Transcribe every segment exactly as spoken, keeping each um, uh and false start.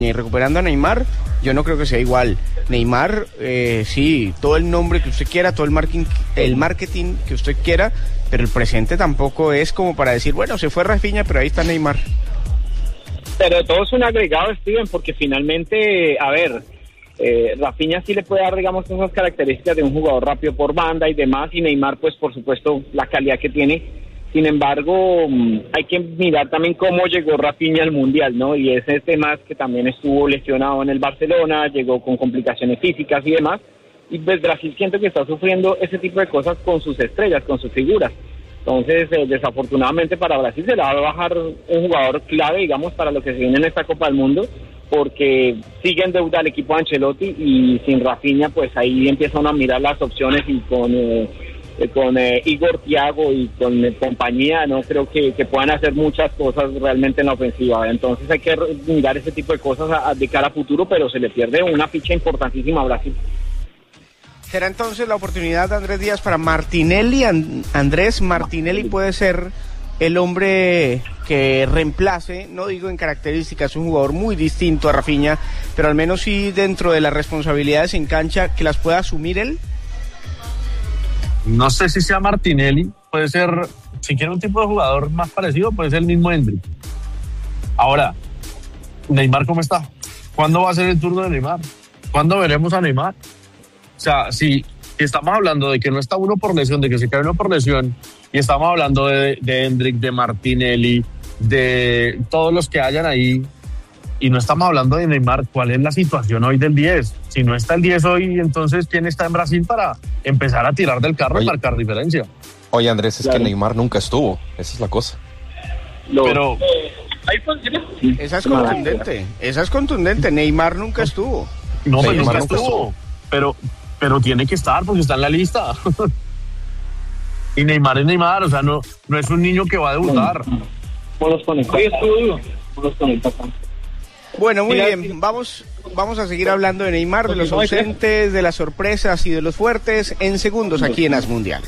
Y recuperando a Neymar, yo no creo que sea igual. Neymar, eh, sí, todo el nombre que usted quiera, todo el marketing, el marketing que usted quiera, pero el presente tampoco es como para decir, bueno, se fue Rafinha, pero ahí está Neymar. Pero todo es un agregado, Steven, porque finalmente, a ver, eh, Rafinha sí le puede dar, digamos, esas características de un jugador rápido por banda y demás, y Neymar, pues, por supuesto, la calidad que tiene. Sin embargo, hay que mirar también cómo llegó Rafinha al Mundial, ¿no? Y ese tema es que también estuvo lesionado en el Barcelona, llegó con complicaciones físicas y demás, y pues Brasil siento que está sufriendo ese tipo de cosas con sus estrellas, con sus figuras. Entonces, eh, desafortunadamente para Brasil se le va a bajar un jugador clave, digamos, para lo que se viene en esta Copa del Mundo, porque sigue en deuda el equipo de Ancelotti y sin Rafinha, pues ahí empiezan a mirar las opciones y con... Eh, con eh, Igor Thiago y con eh, compañía, no creo que, que puedan hacer muchas cosas realmente en la ofensiva. Entonces hay que mirar ese tipo de cosas a, a, de cara a futuro, pero se le pierde una ficha importantísima a Brasil. ¿Será entonces la oportunidad de Andrés Díaz para Martinelli? And- Andrés Martinelli puede ser el hombre que reemplace, no digo en características, un jugador muy distinto a Rafinha, pero al menos sí dentro de las responsabilidades en cancha, que las pueda asumir él. No sé si sea Martinelli, puede ser, si quiere un tipo de jugador más parecido, puede ser el mismo Endrick. Ahora, Neymar, ¿cómo está? ¿Cuándo va a ser el turno de Neymar? ¿Cuándo veremos a Neymar? O sea, si estamos hablando de que no está uno por lesión, de que se cae uno por lesión, y estamos hablando de, de Endrick, de Martinelli, de todos los que hayan ahí, y no estamos hablando de Neymar, ¿cuál es la situación hoy del diez? Si no está el diez hoy, entonces ¿quién está en Brasil para empezar a tirar del carro oye, y marcar diferencia? Oye, Andrés, es claro. que Neymar nunca estuvo, esa es la cosa. Lo, Pero... Esa es contundente, esa es contundente, Neymar nunca estuvo. No, Neymar nunca nunca estuvo, estuvo. Pero, pero tiene que estar porque está en la lista. Y Neymar es Neymar, o sea, no, no es un niño que va a debutar. Bueno, muy bien, vamos, vamos a seguir hablando de Neymar, de los ausentes, de las sorpresas y de los fuertes en segundos aquí en As Mundial.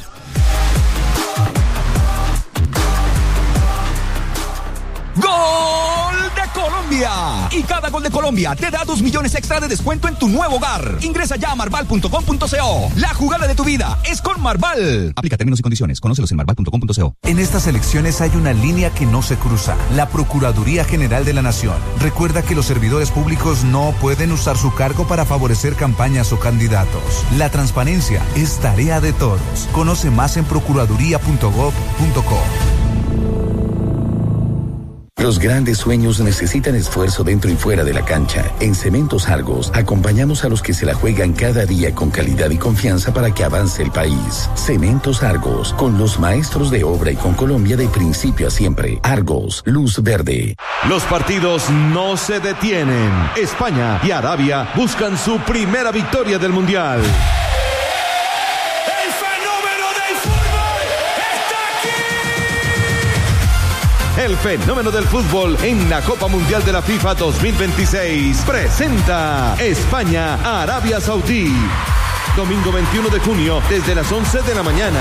¡Gol de Colombia! Y cada gol de Colombia te da dos millones extra de descuento en tu nuevo hogar. Ingresa ya a marval punto com punto co. La jugada de tu vida es con Marval. Aplica términos y condiciones. Conócelos en marval punto com punto co. En estas elecciones hay una línea que no se cruza. La Procuraduría General de la Nación. Recuerda que los servidores públicos no pueden usar su cargo para favorecer campañas o candidatos. La transparencia es tarea de todos. Conoce más en procuraduría punto gob punto co. Los grandes sueños necesitan esfuerzo dentro y fuera de la cancha. En Cementos Argos, acompañamos a los que se la juegan cada día con calidad y confianza para que avance el país. Cementos Argos, con los maestros de obra y con Colombia de principio a siempre. Argos, luz verde. Los partidos no se detienen. España y Arabia buscan su primera victoria del Mundial. El fenómeno del fútbol en la Copa Mundial de la FIFA dos mil veintiséis presenta España, Arabia Saudí. Domingo veintiuno de junio desde las once de la mañana.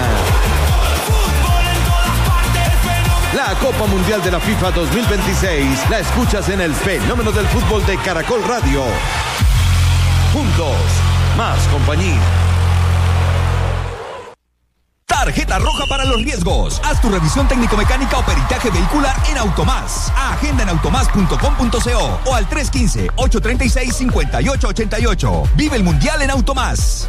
La Copa Mundial de la FIFA dos mil veintiséis la escuchas en el fenómeno del fútbol de Caracol Radio. Juntos, más compañía. Tarjeta roja para los riesgos. Haz tu revisión técnico-mecánica o peritaje vehicular en Automás. Agenda en automás punto com punto co o al tres uno cinco, ocho tres seis, cinco ocho ocho ocho. Vive el Mundial en Automás.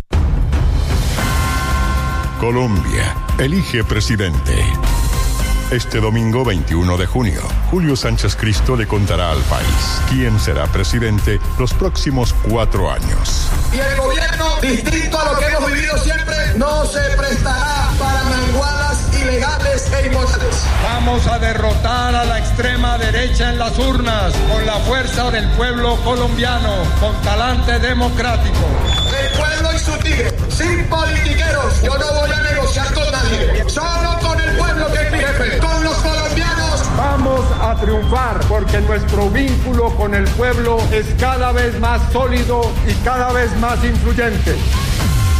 Colombia elige presidente. Este domingo veintiuno de junio, Julio Sánchez Cristo le contará al país quién será presidente los próximos cuatro años. Y el gobierno, distinto a lo que hemos vivido siempre, no se prestará para manguadas ilegales e inmorales. Vamos a derrotar a la extrema derecha en las urnas con la fuerza del pueblo colombiano, con talante democrático. El pueblo y su tigre, sin politiqueros. Yo no voy a negociar con nadie, solo con el pueblo que es mi jefe, con los colombianos. Vamos a triunfar porque nuestro vínculo con el pueblo es cada vez más sólido y cada vez más influyente.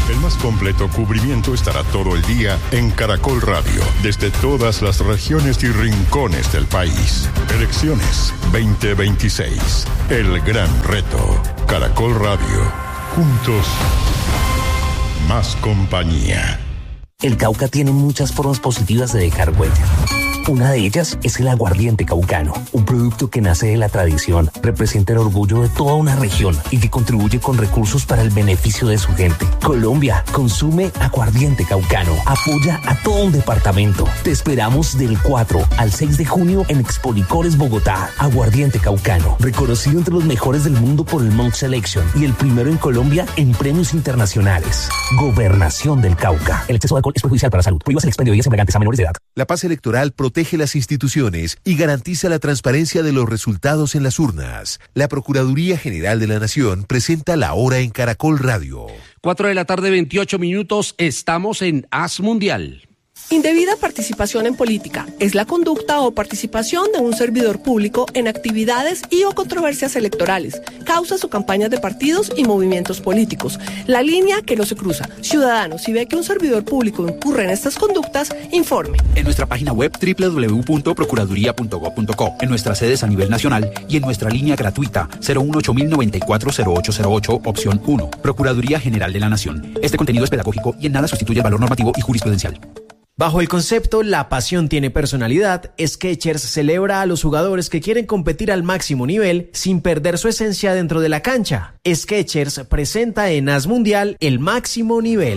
El más completo cubrimiento estará todo el día en Caracol Radio, desde todas las regiones y rincones del país. Elecciones veinte veintiséis. El gran reto. Caracol Radio. Juntos, más compañía. El Cauca tiene muchas formas positivas de dejar huella. Una de ellas es el aguardiente caucano, un producto que nace de la tradición, representa el orgullo de toda una región y que contribuye con recursos para el beneficio de su gente. Colombia, consume aguardiente caucano, apoya a todo un departamento. Te esperamos del cuatro al seis de junio en Expo Licores Bogotá. Aguardiente caucano, reconocido entre los mejores del mundo por el Mount Selection y el primero en Colombia en premios internacionales. Gobernación del Cauca. El exceso de alcohol es perjudicial para la salud. Prohíbas el expendio de bebidas embriagantes a menores de edad. La paz electoral protege las instituciones y garantiza la transparencia de los resultados en las urnas. La Procuraduría General de la Nación presenta La Hora en Caracol Radio. Cuatro de la tarde, veintiocho minutos, estamos en As Mundial. Indebida participación en política es la conducta o participación de un servidor público en actividades y o controversias electorales, causas o campañas de partidos y movimientos políticos. La línea que no se cruza. Ciudadano, si ve que un servidor público incurre en estas conductas, informe. En nuestra página web doble u doble u doble u punto procuraduría punto gob punto co, en nuestras sedes a nivel nacional y en nuestra línea gratuita cero uno ocho mil noventa y cuatro cero ocho cero ocho, opción uno. Procuraduría General de la Nación. Este contenido es pedagógico y en nada sustituye el valor normativo y jurisprudencial. Bajo el concepto La pasión tiene personalidad, Skechers celebra a los jugadores que quieren competir al máximo nivel sin perder su esencia dentro de la cancha. Skechers presenta en As Mundial el máximo nivel.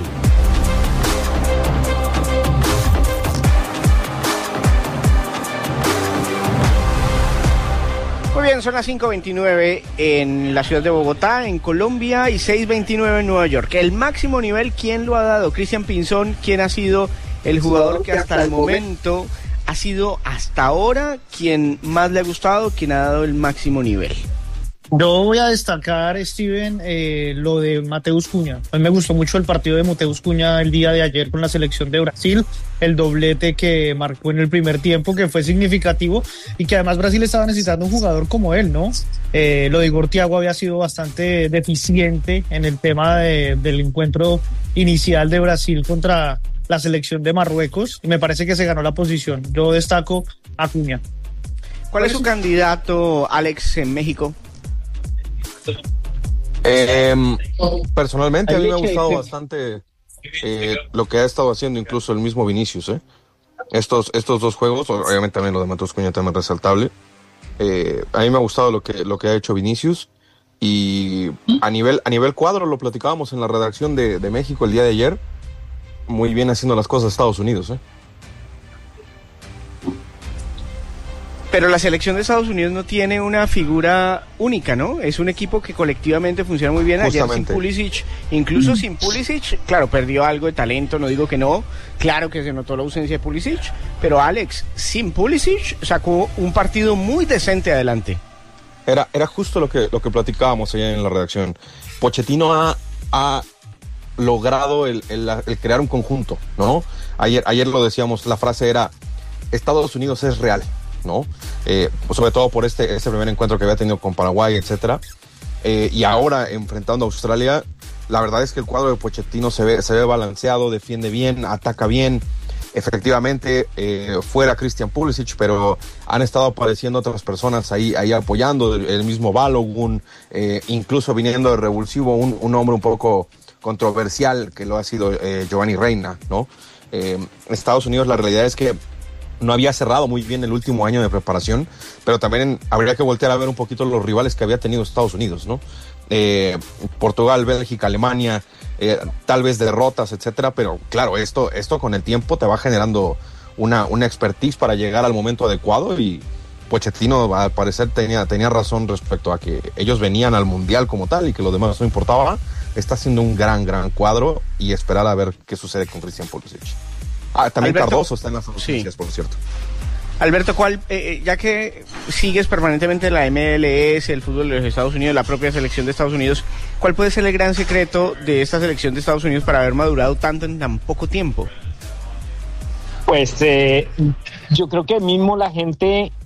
Muy bien, son las cinco veintinueve en la ciudad de Bogotá, en Colombia, y seis veintinueve en Nueva York. El máximo nivel, ¿quién lo ha dado? Cristian Pinzón, ¿quién ha sido el jugador que hasta el momento ha sido hasta ahora quien más le ha gustado, quien ha dado el máximo nivel? Yo voy a destacar, Steven, eh, lo de Mateus Cunha. A mí me gustó mucho el partido de Mateus Cunha el día de ayer con la selección de Brasil, el doblete que marcó en el primer tiempo, que fue significativo, y que además Brasil estaba necesitando un jugador como él, ¿no? Eh, lo de Igor Thiago había sido bastante deficiente en el tema de, del encuentro inicial de Brasil contra la selección de Marruecos, y me parece que se ganó la posición. Yo destaco a Cunha. ¿Cuál es su candidato, Alex, en México? Eh, personalmente a mí me ha gustado bastante eh, lo que ha estado haciendo incluso el mismo Vinicius, ¿eh? Estos, estos dos juegos, obviamente también lo de Mateus Cunha también es resaltable. Eh, a mí me ha gustado lo que, lo que ha hecho Vinicius, y a nivel, a nivel cuadro lo platicábamos en la redacción de, de México el día de ayer. Muy bien haciendo las cosas Estados Unidos, ¿eh? Pero la selección de Estados Unidos no tiene una figura única, ¿no? Es un equipo que colectivamente funciona muy bien. Ayer sin Pulisic, incluso mm. sin Pulisic, claro, perdió algo de talento, no digo que no, claro que se notó la ausencia de Pulisic, pero Alex, sin Pulisic, sacó un partido muy decente adelante. Era, era justo lo que, lo que platicábamos allá en la redacción. Pochettino ha... ha logrado el, el, el crear un conjunto, ¿no? Ayer, ayer lo decíamos, la frase era Estados Unidos es real, ¿no? Eh, sobre todo por este, este primer encuentro que había tenido con Paraguay, etcétera. Eh, y ahora enfrentando a Australia, la verdad es que el cuadro de Pochettino se ve, se ve balanceado, defiende bien, ataca bien. Efectivamente, eh, fuera Christian Pulisic, pero han estado apareciendo otras personas ahí, ahí apoyando, el, el mismo Balogun, eh, incluso viniendo de revulsivo un, un hombre un poco controversial que lo ha sido eh, Giovanni Reina, ¿no? Eh, Estados Unidos, la realidad es que no había cerrado muy bien el último año de preparación, pero también habría que voltear a ver un poquito los rivales que había tenido Estados Unidos, ¿no? Eh, Portugal, Bélgica, Alemania, eh, tal vez derrotas, etcétera, pero claro, esto, esto con el tiempo te va generando una, una expertise para llegar al momento adecuado, y Pochettino al parecer tenía, tenía razón respecto a que ellos venían al Mundial como tal y que lo demás no importaba. Está haciendo un gran, gran cuadro, y esperar a ver qué sucede con Christian Pulisic. Ah, también Alberto, Cardoso está en las ausencias, sí. Por cierto. Alberto, ¿cuál, eh, ya que sigues permanentemente la M L S, el fútbol de los Estados Unidos, la propia selección de Estados Unidos, ¿cuál puede ser el gran secreto de esta selección de Estados Unidos para haber madurado tanto en tan poco tiempo? Pues eh, yo creo que mismo la gente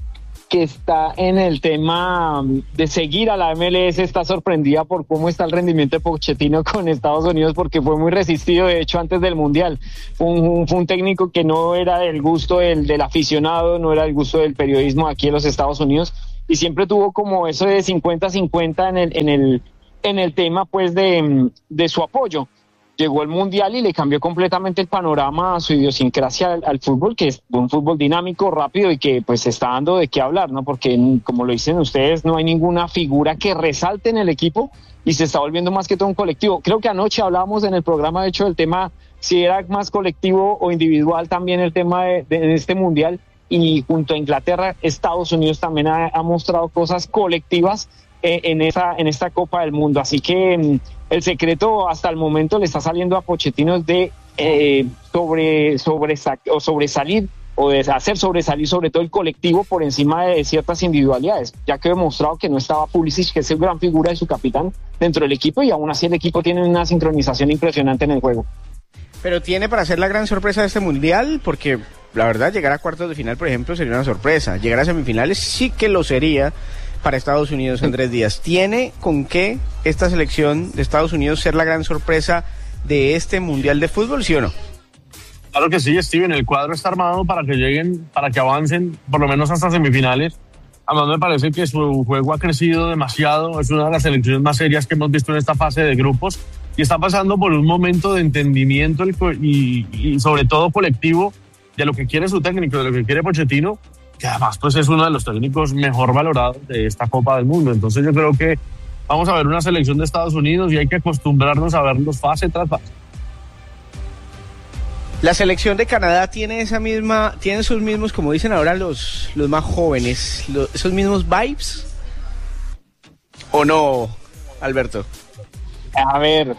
que está en el tema de seguir a la M L S, está sorprendida por cómo está el rendimiento de Pochettino con Estados Unidos, porque fue muy resistido, de hecho, antes del Mundial. Fue un, fue un técnico que no era del gusto del, del aficionado, no era del gusto del periodismo aquí en los Estados Unidos, y siempre tuvo como eso de cincuenta cincuenta en el, en el, en el tema pues de, de su apoyo. Llegó el Mundial y le cambió completamente el panorama a su idiosincrasia al, al fútbol, que es un fútbol dinámico, rápido y que pues está dando de qué hablar, ¿no? Porque como lo dicen ustedes, no hay ninguna figura que resalte en el equipo y se está volviendo más que todo un colectivo. Creo que anoche hablábamos en el programa, de hecho, del tema si era más colectivo o individual también el tema de, de este Mundial, y junto a Inglaterra, Estados Unidos también ha, ha mostrado cosas colectivas eh, en, esa, en esta Copa del Mundo. Así que el secreto hasta el momento le está saliendo a Pochettino de eh, sobre, sobre, o sobresalir o de hacer sobresalir sobre todo el colectivo por encima de ciertas individualidades, ya que he demostrado que no estaba Pulisic, que es el gran figura de su capitán dentro del equipo, y aún así el equipo tiene una sincronización impresionante en el juego. Pero tiene para ser la gran sorpresa de este Mundial, porque la verdad llegar a cuartos de final, por ejemplo, sería una sorpresa. Llegar a semifinales sí que lo sería para Estados Unidos, Andrés Díaz. ¿Tiene con qué esta selección de Estados Unidos ser la gran sorpresa de este Mundial de Fútbol, sí o no? Claro que sí, Steven, el cuadro está armado para que lleguen, para que avancen por lo menos hasta semifinales. Además me parece que su juego ha crecido demasiado, es una de las selecciones más serias que hemos visto en esta fase de grupos y está pasando por un momento de entendimiento y, y sobre todo colectivo de lo que quiere su técnico, de lo que quiere Pochettino, que además pues es uno de los técnicos mejor valorados de esta Copa del Mundo. Entonces yo creo que vamos a ver una selección de Estados Unidos y hay que acostumbrarnos a verlos fase tras fase. La selección de Canadá tiene esa misma, tiene esos mismos, como dicen ahora los, los más jóvenes, los, esos mismos vibes, ¿o no, Alberto? A ver,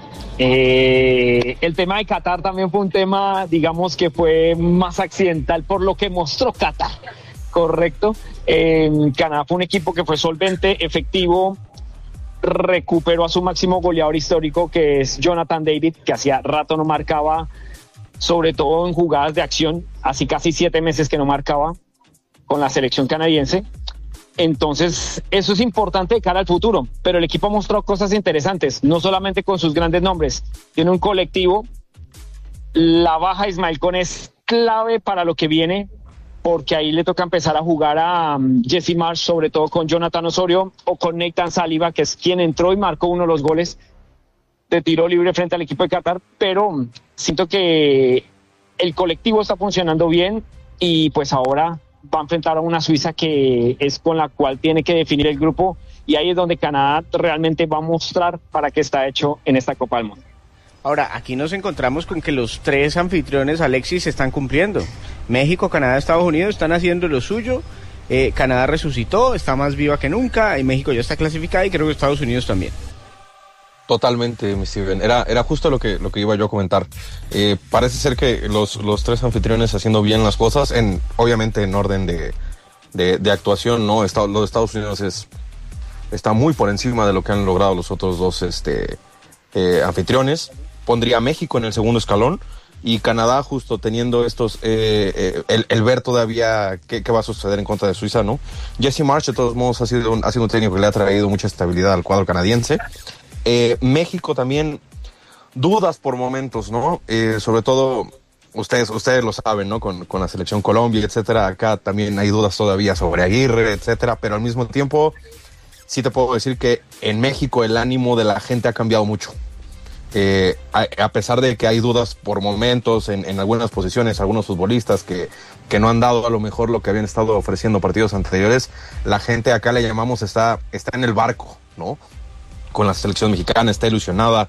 eh, el tema de Qatar también fue un tema, digamos que fue más accidental por lo que mostró Qatar, correcto. Eh, Canadá fue un equipo que fue solvente, efectivo, recuperó a su máximo goleador histórico, que es Jonathan David, que hacía rato no marcaba, sobre todo en jugadas de acción, así casi siete meses que no marcaba con la selección canadiense. Entonces, eso es importante de cara al futuro, pero el equipo ha mostrado cosas interesantes, no solamente con sus grandes nombres, tiene un colectivo. La baja de Ismael Kone es clave para lo que viene, porque ahí le toca empezar a jugar a um, Jesse Marsh, sobre todo con Jonathan Osorio o con Nathan Saliba, que es quien entró y marcó uno de los goles de tiro libre frente al equipo de Qatar, pero um, siento que el colectivo está funcionando bien y pues ahora va a enfrentar a una Suiza que es con la cual tiene que definir el grupo, y ahí es donde Canadá realmente va a mostrar para qué está hecho en esta Copa del Mundo. Ahora, aquí nos encontramos con que los tres anfitriones, Alexis, están cumpliendo. México, Canadá, Estados Unidos están haciendo lo suyo. Eh, Canadá resucitó, está más viva que nunca, y México ya está clasificada, y creo que Estados Unidos también. Totalmente, mi Steven. Era, era justo lo que, lo que iba yo a comentar. Eh, parece ser que los, los tres anfitriones haciendo bien las cosas, en, obviamente en orden de, de, de actuación, ¿no? Estados, los Estados Unidos es, está muy por encima de lo que han logrado los otros dos este, eh, anfitriones. Pondría a México en el segundo escalón y Canadá justo teniendo estos, eh, eh, el, el ver todavía qué, qué va a suceder en contra de Suiza, ¿no? Jesse Marsh, de todos modos, ha sido un, ha sido un técnico que le ha traído mucha estabilidad al cuadro canadiense. Eh, México también, dudas por momentos, ¿no? Eh, sobre todo, ustedes ustedes lo saben, ¿no? Con, con la selección Colombia, etcétera. Acá también hay dudas todavía sobre Aguirre, etcétera. Pero al mismo tiempo, sí te puedo decir que en México el ánimo de la gente ha cambiado mucho. Eh, a, a pesar de que hay dudas por momentos en, en algunas posiciones, algunos futbolistas que, que no han dado a lo mejor lo que habían estado ofreciendo partidos anteriores, la gente acá le llamamos está, está en el barco, ¿no? Con la selección mexicana, está ilusionada.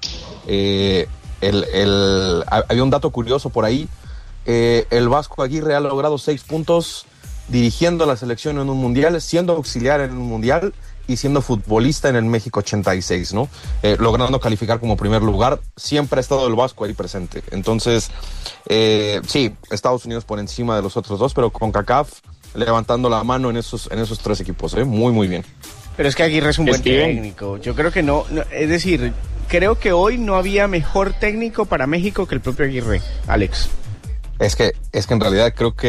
Eh, el, el, había un dato curioso por ahí. Eh, el Vasco Aguirre ha logrado seis puntos dirigiendo a la selección en un mundial, siendo auxiliar en un mundial y siendo futbolista en el México ochenta y seis, ¿no? Eh, logrando calificar como primer lugar. Siempre ha estado el Vasco ahí presente. Entonces, eh, sí, Estados Unidos por encima de los otros dos, pero con CONCACAF levantando la mano en esos, en esos tres equipos, ¿eh? Muy, muy bien. Pero es que Aguirre es un buen técnico. Yo creo que no, no, es decir, creo que hoy no había mejor técnico para México que el propio Aguirre, Alex. Es que, es que en realidad creo que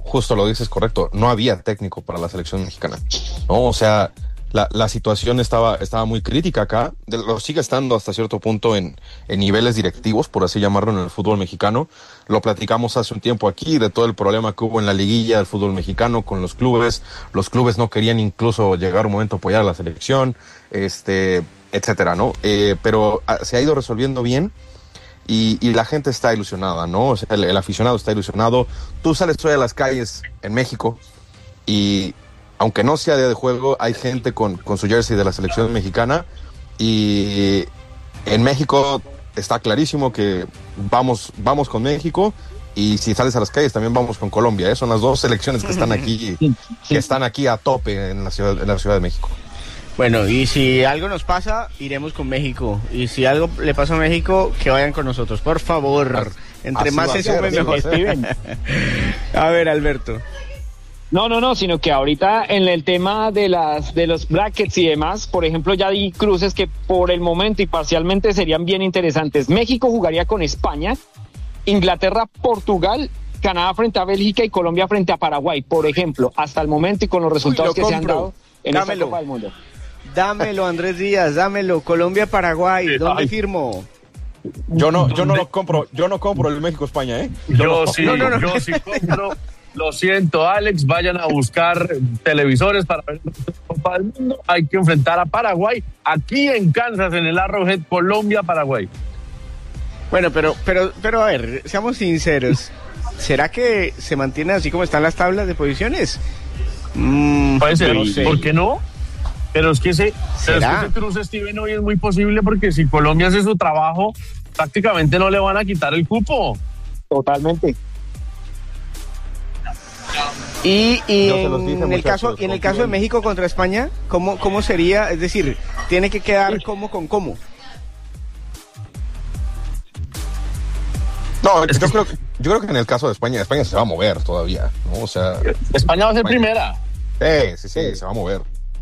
justo lo dices correcto, no había técnico para la selección mexicana, ¿no? O sea, la, la situación estaba, estaba muy crítica acá, de, lo sigue estando hasta cierto punto en, en niveles directivos, por así llamarlo, en el fútbol mexicano. Lo platicamos hace un tiempo aquí de todo el problema que hubo en la liguilla del fútbol mexicano con los clubes. Los clubes no querían incluso llegar un momento a apoyar a la selección, este, etcétera, ¿no? Eh, pero a, se ha ido resolviendo bien. Y, y la gente está ilusionada, ¿no? O sea, el, el aficionado está ilusionado. Tú sales hoy a las calles en México y, aunque no sea día de juego, hay gente con, con su jersey de la selección mexicana. Y en México está clarísimo que vamos, vamos con México. Y si sales a las calles, también vamos con Colombia, ¿eh? Son las dos selecciones que están aquí, que están aquí a tope en la ciudad, en la Ciudad de México. Bueno, y si algo nos pasa, iremos con México. Y si algo le pasa a México, que vayan con nosotros, por favor. Entre más se sume, mejor. A ver, Alberto. No, no, no, sino que ahorita en el tema de las de los brackets y demás, por ejemplo, ya hay cruces que por el momento y parcialmente serían bien interesantes. México jugaría con España, Inglaterra, Portugal, Canadá frente a Bélgica y Colombia frente a Paraguay, por ejemplo, hasta el momento y con los resultados Uy, que compro. se han dado en Dámelo. esta Copa del Mundo. Dámelo, Andrés Díaz, dámelo. Colombia, Paraguay, ¿dónde Ay. firmo? Yo no, yo no lo compro, yo no compro el México-España, ¿eh? Yo, yo no, sí, no, no, no. yo sí compro. Lo siento, Alex, vayan a buscar televisores para ver la Copa del Mundo. Hay que enfrentar a Paraguay aquí en Kansas, en el Arrowhead, Colombia-Paraguay. Bueno, pero, pero, pero a ver, seamos sinceros. ¿Será que se mantienen así como están las tablas de posiciones? Mm, Puede ser, no sé. ¿Por qué no? Pero es que ese, pero es que ese cruce, Steven, hoy es muy posible porque si Colombia hace su trabajo, prácticamente no le van a quitar el cupo. Totalmente. Y, y en, en el caso y en el caso de México contra España, ¿cómo, cómo sería? Es decir, tiene que quedar como con cómo. No, yo creo, yo creo que en el caso de España, España se va a mover todavía, ¿no? O sea, España va a ser España. primera. Sí, sí, sí, se va a mover.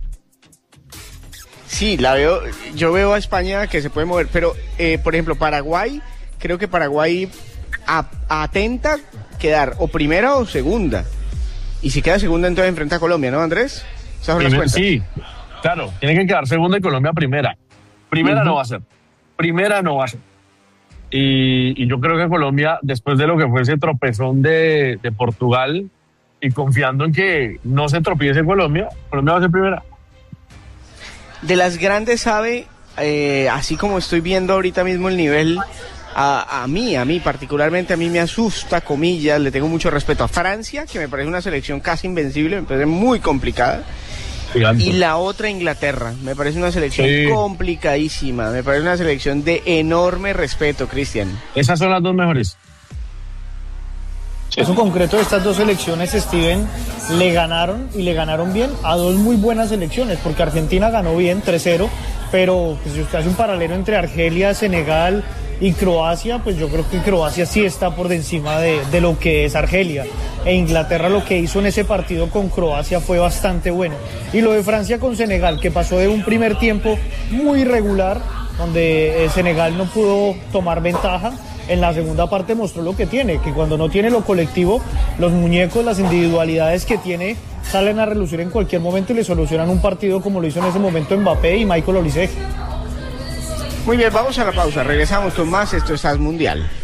Sí, la veo, yo veo a España que se puede mover, pero eh, por ejemplo Paraguay, creo que Paraguay a, atenta quedar o primera o segunda, y si queda segunda entonces enfrenta a Colombia, ¿no, Andrés? ¿Esas son las cuentas? Sí, claro, tiene que quedar segunda y Colombia primera. Primera uh-huh. no va a ser, primera no va a ser. Y, y yo creo que Colombia, después de lo que fue ese tropezón de, de Portugal, y confiando en que no se tropiece Colombia, Colombia va a ser primera. De las grandes sabe, eh, así como estoy viendo ahorita mismo el nivel, a, a mí, a mí particularmente, a mí me asusta, comillas, le tengo mucho respeto a Francia, que me parece una selección casi invencible, me parece muy complicada, Gigante. Y la otra Inglaterra, me parece una selección sí. complicadísima, me parece una selección de enorme respeto, Cristian. Esas son las dos mejores. Eso concreto, estas dos selecciones, Steven, le ganaron y le ganaron bien a dos muy buenas selecciones, porque Argentina ganó bien tres cero, pero pues, si usted hace un paralelo entre Argelia, Senegal y Croacia, pues yo creo que Croacia sí está por encima de, de lo que es Argelia. E Inglaterra lo que hizo en ese partido con Croacia fue bastante bueno. Y lo de Francia con Senegal, que pasó de un primer tiempo muy irregular, donde eh, Senegal no pudo tomar ventaja. En la segunda parte mostró lo que tiene, que cuando no tiene lo colectivo, los muñecos, las individualidades que tiene, salen a relucir en cualquier momento y le solucionan un partido como lo hizo en ese momento Mbappé y Michael Olise. Muy bien, vamos a la pausa, regresamos con más, esto es As Mundial.